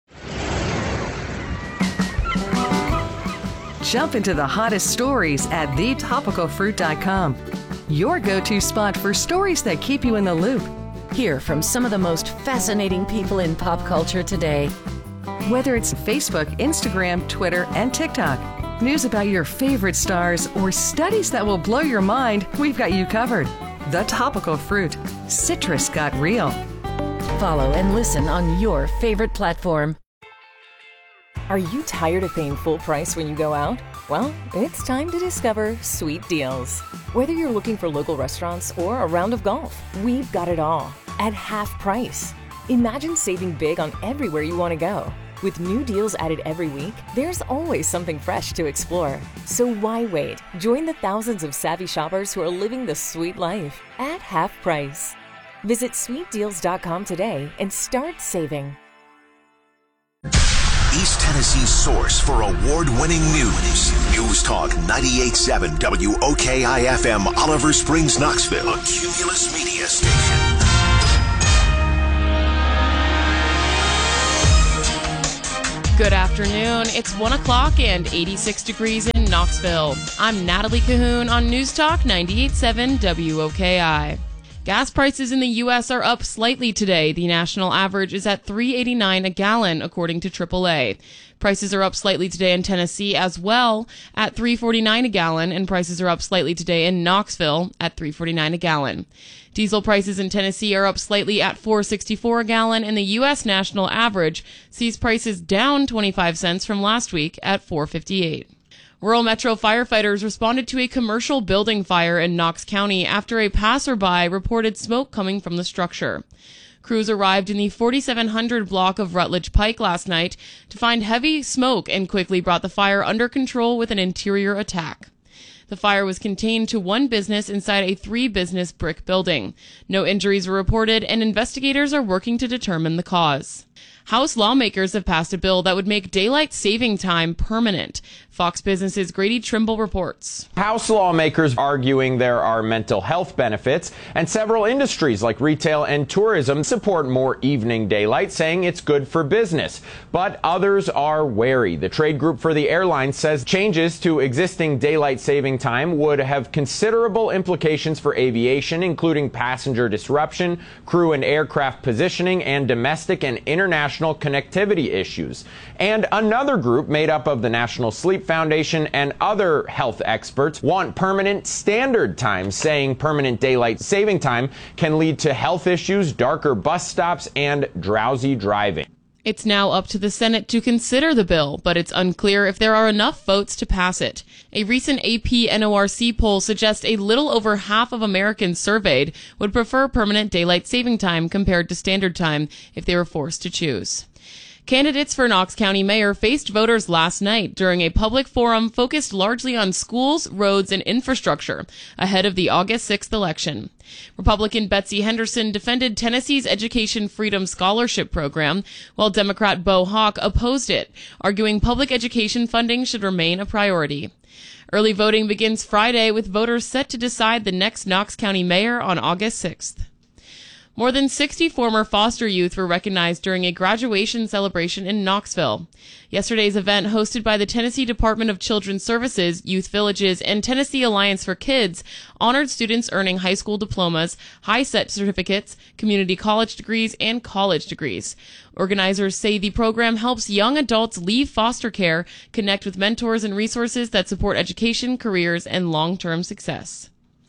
Speaker 25: Jump into the hottest stories at the topical fruit dot com. Your go-to spot for stories that keep you in the loop. Hear from some of the most fascinating people in pop culture today. Whether it's Facebook, Instagram, Twitter, and TikTok, news about your favorite stars, or studies that will blow your mind, we've got you covered. The Topical Fruit. Citrus got real. Follow and listen on your favorite platform.
Speaker 26: Are you tired of paying full price when you go out? Well, it's time to discover Sweet Deals. Whether you're looking for local restaurants or a round of golf, we've got it all at half price. Imagine saving big on everywhere you want to go. With new deals added every week, there's always something fresh to explore. So why wait? Join the thousands of savvy shoppers who are living the sweet life at half price. Visit sweet deals dot com today and start saving.
Speaker 8: East Tennessee's source for award-winning news. News Talk ninety-eight point seven W O K I F M, Oliver Springs, Knoxville. A Cumulus Media Station.
Speaker 2: Good afternoon. It's one o'clock and eighty-six degrees in Knoxville. I'm Natalie Cahoon on News Talk ninety-eight point seven W O K I. Gas prices in the U S are up slightly today. The national average is at three dollars and eighty-nine cents a gallon, according to triple A. Prices are up slightly today in Tennessee as well at three dollars and forty-nine cents a gallon, and prices are up slightly today in Knoxville at three dollars and forty-nine cents a gallon. Diesel prices in Tennessee are up slightly at four dollars and sixty-four cents a gallon, and the U S national average sees prices down twenty-five cents from last week at four dollars and fifty-eight cents. Rural Metro firefighters responded to a commercial building fire in Knox County after a passerby reported smoke coming from the structure. Crews arrived in the forty-seven hundred block of Rutledge Pike last night to find heavy smoke and quickly brought the fire under control with an interior attack. The fire was contained to one business inside a three-business brick building. No injuries were reported, and investigators are working to determine the cause. House lawmakers have passed a bill that would make daylight saving time permanent. Fox Business's Grady Trimble reports.
Speaker 3: House lawmakers arguing there are mental health benefits, and several industries like retail and tourism support more evening daylight, saying it's good for business. But others are wary. The trade group for the airlines says changes to existing daylight saving time would have considerable implications for aviation, including passenger disruption, crew and aircraft positioning, and domestic and international connectivity issues. And another group made up of the National Sleep Foundation and other health experts want permanent standard time, saying permanent daylight saving time can lead to health issues, darker bus stops, and drowsy driving.
Speaker 2: It's now up to the Senate to consider the bill, but it's unclear if there are enough votes to pass it. A recent A P N O R C poll suggests a little over half of Americans surveyed would prefer permanent daylight saving time compared to standard time if they were forced to choose. Candidates for Knox County mayor faced voters last night during a public forum focused largely on schools, roads, and infrastructure ahead of the August sixth election. Republican Betsy Henderson defended Tennessee's Education Freedom Scholarship Program, while Democrat Bo Hawk opposed it, arguing public education funding should remain a priority. Early voting begins Friday, with voters set to decide the next Knox County mayor on August sixth. More than sixty former foster youth were recognized during a graduation celebration in Knoxville. Yesterday's event, hosted by the Tennessee Department of Children's Services, Youth Villages, and Tennessee Alliance for Kids, honored students earning high school diplomas, high-set certificates, community college degrees, and college degrees. Organizers say the program helps young adults leave foster care, connect with mentors and resources that support education, careers, and long-term success.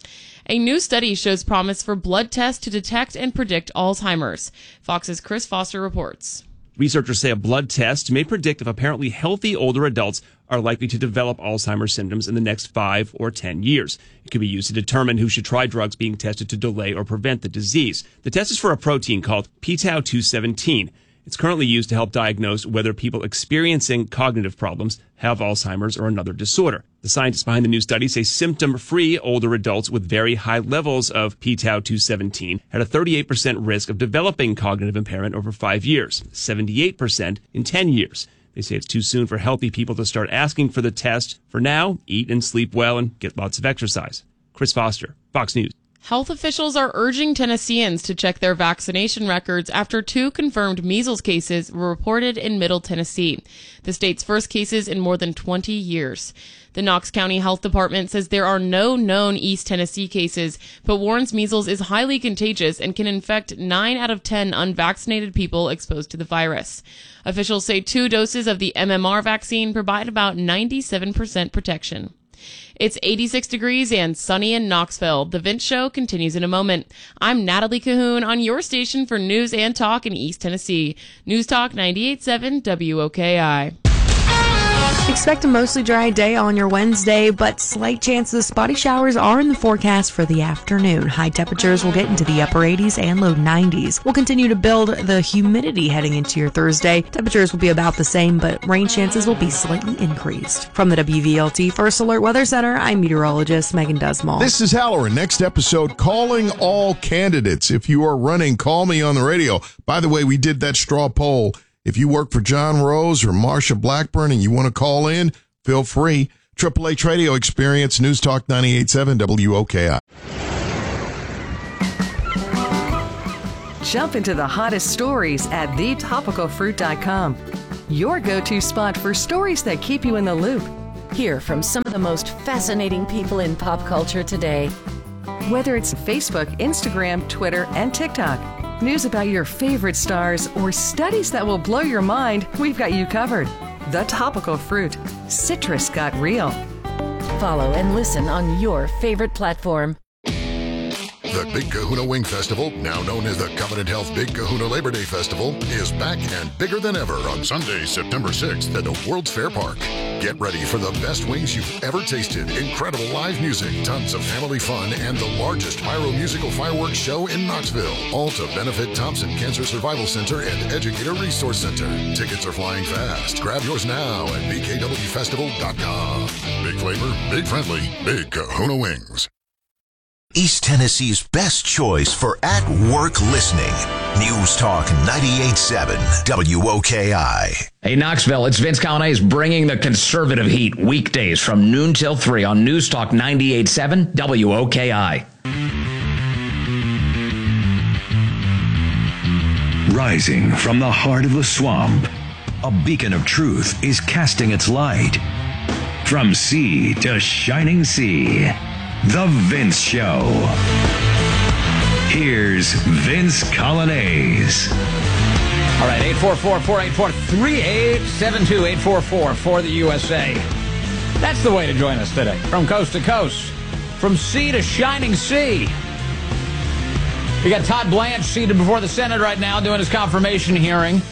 Speaker 2: A new study shows promise for blood tests to detect and predict Alzheimer's. Fox's Chris Foster reports.
Speaker 4: Researchers say a blood test may predict if apparently healthy older adults are likely to develop Alzheimer's symptoms in the next five or ten years. It could be used to determine who should try drugs being tested to delay or prevent the disease. The test is for a protein called p tau two seventeen. It's currently used to help diagnose whether people experiencing cognitive problems have Alzheimer's or another disorder. The scientists behind the new study say symptom-free older adults with very high levels of p tau two seventeen had a thirty-eight percent risk of developing cognitive impairment over five years, seventy-eight percent in ten years. They say it's too soon for healthy people to start asking for the test. For now, eat and sleep well and get lots of exercise. Chris Foster, Fox News.
Speaker 2: Health officials are urging Tennesseans to check their vaccination records after two confirmed measles cases were reported in Middle Tennessee, the state's first cases in more than twenty years. The Knox County Health Department says there are no known East Tennessee cases, but warns measles is highly contagious and can infect nine out of ten unvaccinated people exposed to the virus. Officials say two doses of the M M R vaccine provide about ninety-seven percent protection. It's eighty-six degrees and sunny in Knoxville. The Vince Show continues in a moment. I'm Natalie Cahoon on your station for news and talk in East Tennessee. News Talk ninety-eight point seven W O K I.
Speaker 5: Expect a mostly dry day on your Wednesday, but slight chances of spotty showers are in the forecast for the afternoon. High temperatures will get into the upper eighties and low nineties. We'll continue to build the humidity heading into your Thursday. Temperatures will be about the same, but rain chances will be slightly increased. From the W V L T First Alert Weather Center, I'm meteorologist Megan Desmall.
Speaker 6: This is Halloran. Next episode, calling all candidates. If you are running, call me on the radio. By the way, we did that straw poll. If you work for John Rose or Marsha Blackburn and you want to call in, feel free. Triple H Radio Experience, News Talk ninety-eight point seven W O K I.
Speaker 25: Jump into the hottest stories at the topical fruit dot com. Your go-to spot for stories that keep you in the loop. Hear from some of the most fascinating people in pop culture today. Whether it's Facebook, Instagram, Twitter, and TikTok, news about your favorite stars, or studies that will blow your mind, we've got you covered. The Topical Fruit. Citrus got real.
Speaker 26: Follow and listen on your favorite platform.
Speaker 7: The Big Kahuna Wing Festival, now known as the Covenant Health Big Kahuna Labor Day Festival, is back and bigger than ever on Sunday, September sixth at the World's Fair Park. Get ready for the best wings you've ever tasted, incredible live music, tons of family fun, and the largest pyro musical fireworks show in Knoxville. All to benefit Thompson Cancer Survival Center and Educator Resource Center. Tickets are flying fast. Grab yours now at b k w festival dot com. Big flavor, big friendly, Big Kahuna Wings.
Speaker 8: East Tennessee's best choice for at-work listening. News Talk ninety-eight point seven W O K I.
Speaker 1: Hey, Knoxville, it's Vince Colonnese bringing the conservative heat weekdays from noon till three on News Talk ninety-eight point seven W O K I.
Speaker 19: Rising from the heart of the swamp, a beacon of truth is casting its light. From sea to shining sea, The Vince Show. Here's Vince Colonnese.
Speaker 1: All right, eight four four, four eight four, three eight seven two, eight four four for the U S A. That's the way to join us today. From coast to coast, from sea to shining sea. We got Todd Blanche seated before the Senate right now doing his confirmation hearing.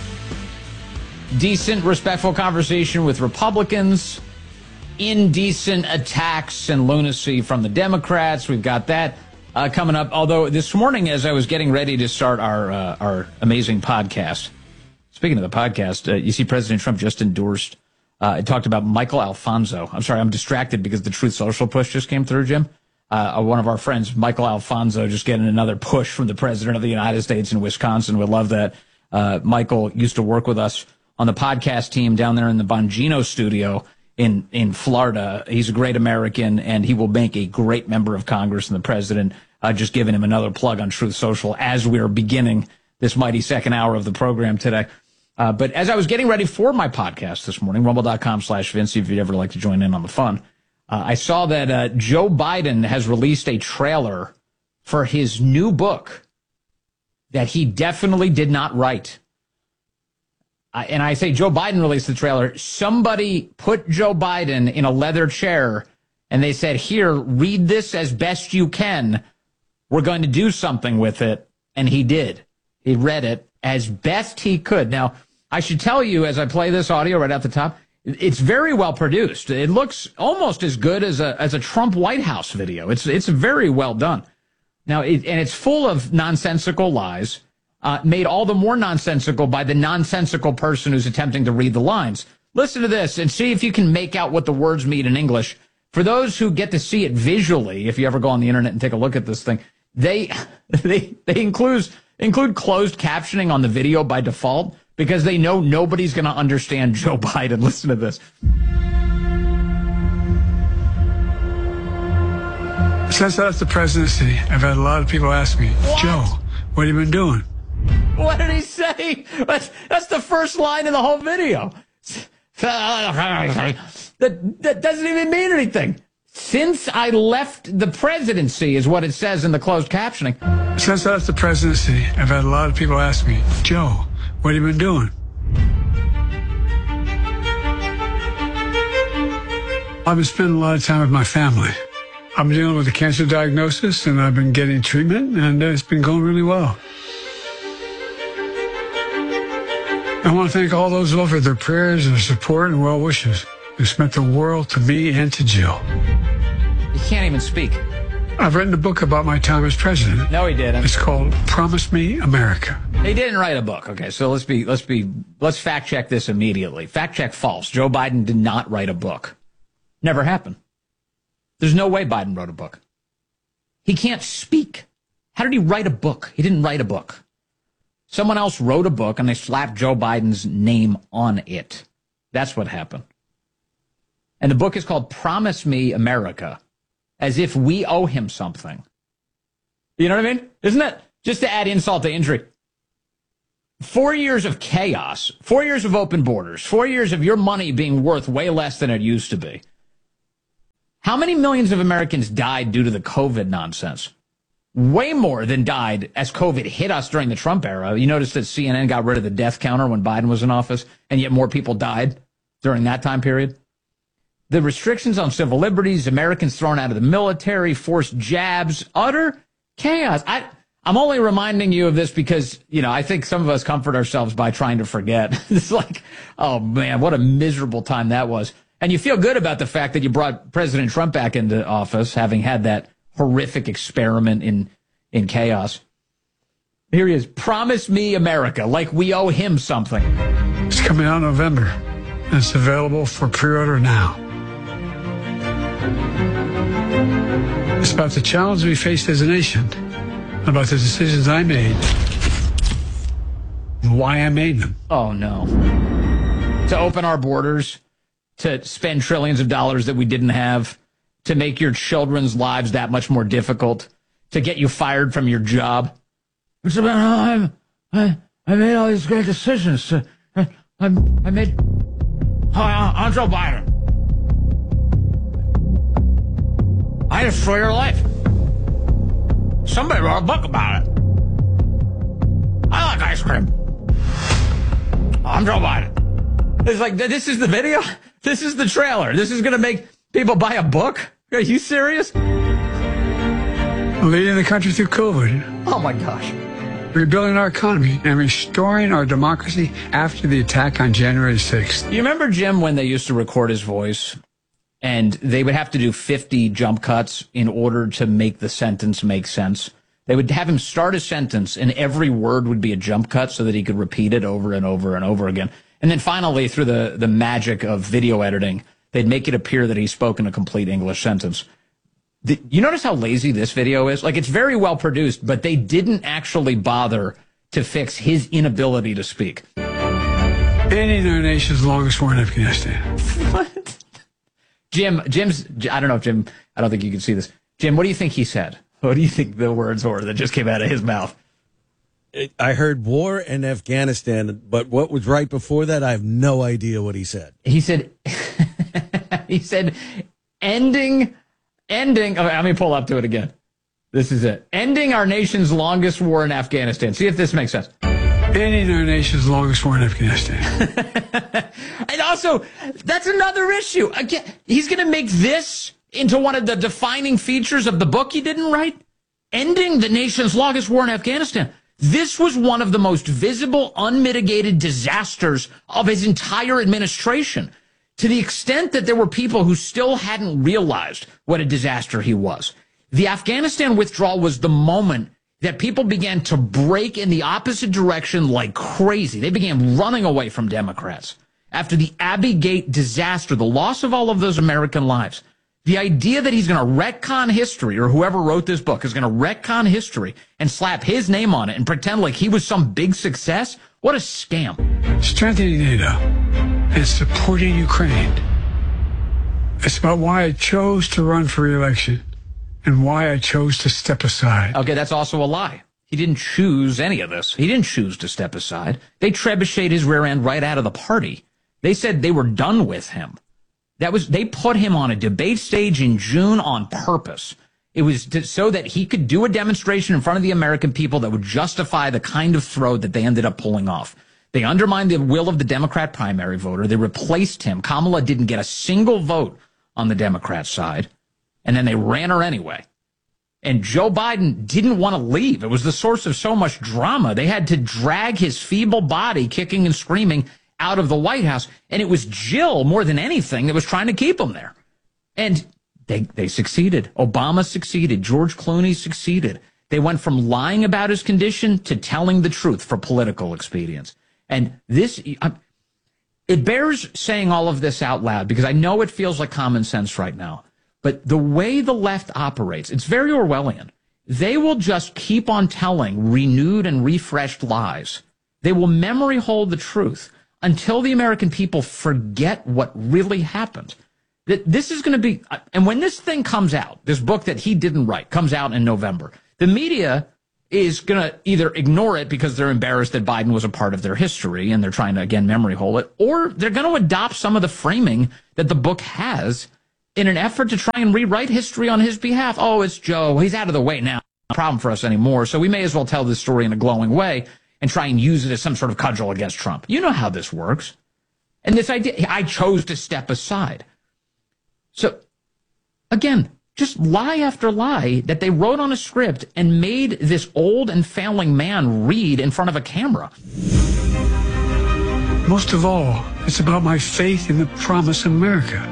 Speaker 1: Decent, respectful conversation with Republicans. Indecent attacks and lunacy from the Democrats. We've got that uh, coming up. Although this morning, as I was getting ready to start our uh, our amazing podcast, speaking of the podcast, uh, you see President Trump just endorsed, uh, it talked about Michael Alfonso. I'm sorry, I'm distracted because the Truth Social push just came through, Jim. Uh, one of our friends, Michael Alfonso, just getting another push from the President of the United States in Wisconsin. We love that. Uh, Michael used to work with us on the podcast team down there in the Bongino studio in in Florida. He's a great American, and he will make a great member of Congress and the president. Uh, just giving him another plug on Truth Social as we're beginning this mighty second hour of the program today. Uh, but as I was getting ready for my podcast this morning, rumble.com slash Vince, if you'd ever like to join in on the fun, uh, I saw that uh, Joe Biden has released a trailer for his new book that he definitely did not write. Uh, and I say Joe Biden released the trailer. Somebody put Joe Biden in a leather chair and they said, here, read this as best you can. We're going to do something with it. And he did. He read it as best he could. Now, I should tell you as I play this audio right at the top, it's very well produced. It looks almost as good as a as a Trump White House video. It's it's very well done. Now, it, and it's full of nonsensical lies. Uh, made all the more nonsensical by the nonsensical person who's attempting to read the lines. Listen to this and see if you can make out what the words mean in English. For those who get to see it visually, if you ever go on the internet and take a look at this thing, they they they include include closed captioning on the video by default because they know nobody's going to understand Joe Biden. Listen to this.
Speaker 9: Since I left the presidency, I've had a lot of people ask me, what? Joe, what have you been doing?
Speaker 1: What did he say? That's, that's the first line in the whole video. That, that doesn't even mean anything. Since I left the presidency is what it says in the closed captioning.
Speaker 9: Since I left the presidency, I've had a lot of people ask me, Joe, what have you been doing? I've been spending a lot of time with my family. I'm dealing with a cancer diagnosis, and I've been getting treatment, and it's been going really well. I want to thank all those who offered their prayers and support and well wishes. It's meant the world to me and to Jill.
Speaker 1: You can't even speak.
Speaker 9: I've written a book about my time as president.
Speaker 1: No, he didn't.
Speaker 9: It's called Promise Me America.
Speaker 1: He didn't write a book. Okay, so let's be let's be let's fact check this immediately. Fact check false. Joe Biden did not write a book. Never happened. There's no way Biden wrote a book. He can't speak. How did he write a book? He didn't write a book. Someone else wrote a book and they slapped Joe Biden's name on it. That's what happened. And the book is called Promise Me America, as if we owe him something. You know what I mean? Isn't that just to add insult to injury? Four years of chaos, four years of open borders, four years of your money being worth way less than it used to be. How many millions of Americans died due to the COVID nonsense? Way more than died as COVID hit us during the Trump era. You notice that C N N got rid of the death counter when Biden was in office, and yet more people died during that time period. The restrictions on civil liberties, Americans thrown out of the military, forced jabs, utter chaos. I, I'm only reminding you of this because, you know, I think some of us comfort ourselves by trying to forget. It's like, oh, man, what a miserable time that was. And you feel good about the fact that you brought President Trump back into office, having had that horrific experiment in, in chaos. Here he is. Promise Me America, like we owe him something.
Speaker 9: It's coming out in November, and it's available for pre-order now. It's about the challenge we faced as a nation, about the decisions I made, and why I made them.
Speaker 1: Oh, no. To open our borders, to spend trillions of dollars that we didn't have, to make your children's lives that much more difficult, to get you fired from your job. It's about how I, I made all these great decisions. I, I, I made... Hi, I'm Joe Biden. I destroy your life. Somebody wrote a book about it. I like ice cream. I'm Joe Biden. It's like, this is the video? This is the trailer. This is going to make people buy a book? Are you serious?
Speaker 9: Leading the country through COVID.
Speaker 1: Oh, my gosh.
Speaker 9: Rebuilding our economy and restoring our democracy after the attack on January sixth.
Speaker 1: You remember, Jim, when they used to record his voice and they would have to do fifty jump cuts in order to make the sentence make sense? They would have him start a sentence and every word would be a jump cut so that he could repeat it over and over and over again. And then finally, through the, the magic of video editing, they'd make it appear that he spoke in a complete English sentence. The, you notice how lazy this video is? Like, it's very well produced, but they didn't actually bother to fix his inability to speak.
Speaker 9: Ending our nation's longest war in Afghanistan.
Speaker 1: What? Jim, Jim's, I don't know if Jim, I don't think you can see this. Jim, what do you think he said? What do you think the words were that just came out of his mouth?
Speaker 16: I heard war in Afghanistan, but what was right before that, I have no idea what he said.
Speaker 1: He said, he said, ending, ending, okay, let me pull up to it again. This is it. Ending our nation's longest war in Afghanistan. See if this makes sense.
Speaker 9: Ending our nation's longest war in Afghanistan.
Speaker 1: And also, that's another issue. Again, he's going to make this into one of the defining features of the book he didn't write. Ending the nation's longest war in Afghanistan. This was one of the most visible, unmitigated disasters of his entire administration, to the extent that there were people who still hadn't realized what a disaster he was. The Afghanistan withdrawal was the moment that people began to break in the opposite direction like crazy. They began running away from Democrats. After the Abbey Gate disaster, the loss of all of those American lives, the idea that he's going to retcon history, or whoever wrote this book is going to retcon history and slap his name on it and pretend like he was some big success, what a scam.
Speaker 9: Strengthening NATO and supporting Ukraine. It's about why I chose to run for re-election and why I chose to step aside.
Speaker 1: Okay, that's also a lie. He didn't choose any of this. He didn't choose to step aside. They trebucheted his rear end right out of the party. They said they were done with him. That was, they put him on a debate stage in June on purpose. It was to, so that he could do a demonstration in front of the American people that would justify the kind of throw that they ended up pulling off. They undermined the will of the Democrat primary voter. They replaced him. Kamala didn't get a single vote on the Democrat side. And then they ran her anyway. And Joe Biden didn't want to leave. It was the source of so much drama. They had to drag his feeble body, kicking and screaming, out of the White House. And it was Jill, more than anything, that was trying to keep him there. And they, they succeeded. Obama succeeded. George Clooney succeeded. They went from lying about his condition to telling the truth for political expedience. And this, it bears saying all of this out loud because I know it feels like common sense right now. But the way the left operates, it's very Orwellian. They will just keep on telling renewed and refreshed lies. They will memory hold the truth until the American people forget what really happened. That this is going to be, and when this thing comes out, this book that he didn't write comes out in November, the media is going to either ignore it because they're embarrassed that Biden was a part of their history and they're trying to, again, memory hole it, or they're going to adopt some of the framing that the book has in an effort to try and rewrite history on his behalf. Oh, it's Joe. He's out of the way now. Not a problem for us anymore. So we may as well tell this story in a glowing way and try and use it as some sort of cudgel against Trump. You know how this works. And this idea, I chose to step aside. So, again, just lie after lie that they wrote on a script and made this old and failing man read in front of a camera.
Speaker 9: Most of all, it's about my faith in the promise of America.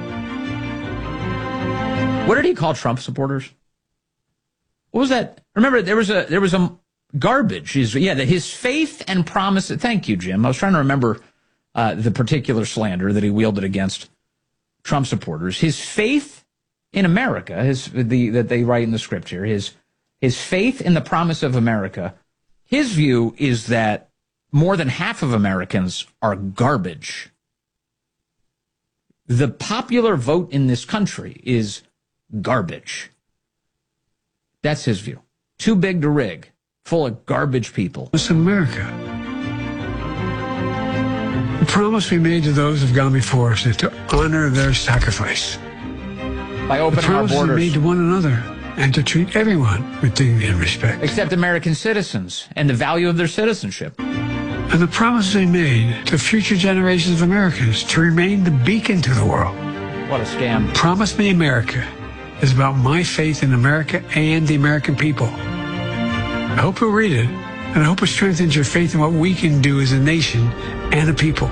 Speaker 1: What did he call Trump supporters? What was that? Remember, there was a there was a garbage. His, yeah, the, his faith and promise. Thank you, Jim. I was trying to remember uh, the particular slander that he wielded against Trump supporters. His faith in America, his the that they write in the script here, his his faith in the promise of America. His view is that more than half of Americans are garbage. The popular vote in this country is garbage. That's his view. Too big to rig, full of garbage people.
Speaker 9: It's America. The promise we made to those who've gone before us is to honor their sacrifice.
Speaker 1: By opening
Speaker 9: the
Speaker 1: our borders.
Speaker 9: The promise we made to one another and to treat everyone with dignity and respect.
Speaker 1: Except American citizens and the value of their citizenship.
Speaker 9: And the promise we made to future generations of Americans to remain the beacon to the world.
Speaker 1: What a scam.
Speaker 9: Promise Me America is about my faith in America and the American people. I hope you'll read it, and I hope it strengthens your faith in what we can do as a nation and a people.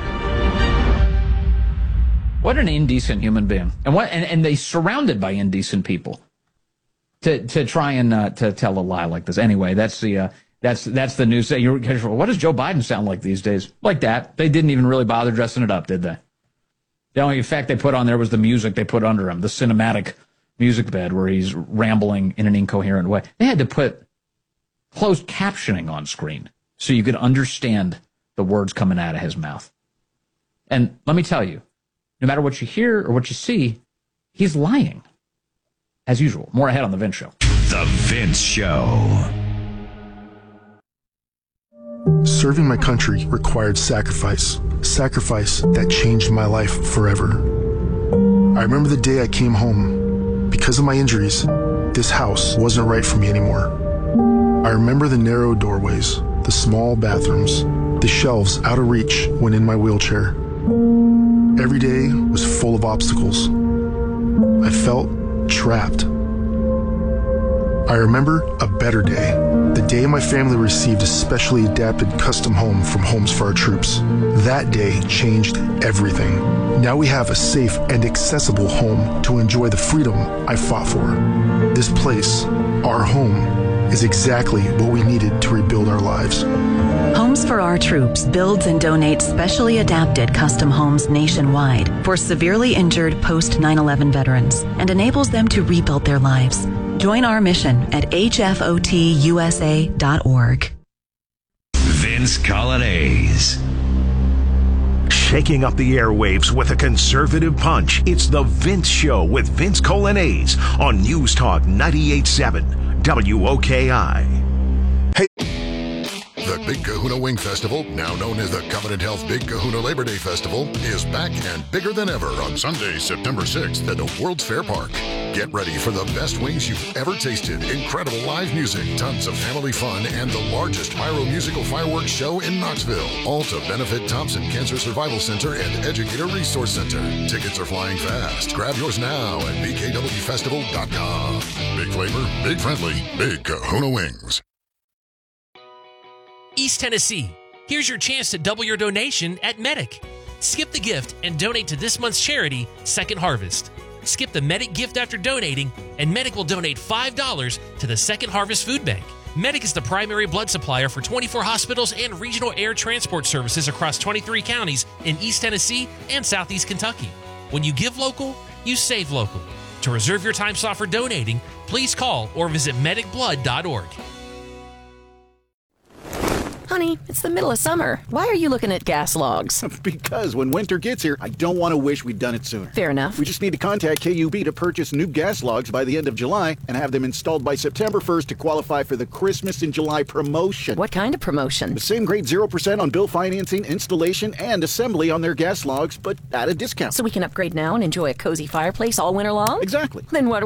Speaker 1: What an indecent human being. And what and, and they surrounded by indecent people to to try and uh, to tell a lie like this. Anyway, that's the uh, that's that's the news. You're, what does Joe Biden sound like these days? Like that. They didn't even really bother dressing it up, did they? The only effect they put on there was the music they put under him, the cinematic music bed where he's rambling in an incoherent way. They had to put closed captioning on screen so you could understand the words coming out of his mouth. And let me tell you, no matter what you hear or what you see, he's lying. As usual. More ahead on The Vince Show.
Speaker 8: The Vince Show.
Speaker 10: Serving my country required sacrifice. Sacrifice that changed my life forever. I remember the day I came home. Because of my injuries, this house wasn't right for me anymore. I remember the narrow doorways, the small bathrooms, the shelves out of reach when in my wheelchair. Every day was full of obstacles. I felt trapped. I remember a better day, the day my family received a specially adapted custom home from Homes for Our Troops. That day changed everything. Now we have a safe and accessible home to enjoy the freedom I fought for. This place, our home, is exactly what we needed to rebuild our lives.
Speaker 11: Homes for Our Troops builds and donates specially adapted custom homes nationwide for severely injured post nine eleven veterans and enables them to rebuild their lives. Join our mission at H F O T U S A dot org.
Speaker 8: Vince Colonnese. Shaking up the airwaves with a conservative punch, it's The Vince Show with Vince Colonnese on News Talk ninety-eight point seven W O K I.
Speaker 7: Hey. The Big Kahuna Wing Festival, now known as the Covenant Health Big Kahuna Labor Day Festival, is back and bigger than ever on Sunday, September sixth at the World's Fair Park. Get ready for the best wings you've ever tasted, incredible live music, tons of family fun, and the largest pyro musical fireworks show in Knoxville. All to benefit Thompson Cancer Survival Center and Educator Resource Center. Tickets are flying fast. Grab yours now at B K W festival dot com. Big flavor, big friendly, Big Kahuna Wings.
Speaker 12: East Tennessee, here's your chance to double your donation at Medic. Skip the gift and donate to this month's charity, Second Harvest. Skip the Medic gift after donating, and Medic will donate five dollars to the Second Harvest Food Bank. Medic is the primary blood supplier for twenty-four hospitals and regional air transport services across twenty-three counties in East Tennessee and Southeast Kentucky. When you give local, you save local. To reserve your time slot for donating, please call or visit medic blood dot org.
Speaker 14: Honey, it's the middle of summer. Why are you looking at gas logs?
Speaker 17: Because when winter gets here, I don't want to wish we'd done it sooner.
Speaker 14: Fair enough.
Speaker 17: We just need to contact K U B to purchase new gas logs by the end of July and have them installed by September first to qualify for the Christmas in July promotion.
Speaker 14: What kind of promotion?
Speaker 17: The same grade zero percent on bill financing, installation, and assembly on their gas logs, but at a discount.
Speaker 14: So we can upgrade now and enjoy a cozy fireplace all winter long?
Speaker 17: Exactly.
Speaker 14: Then what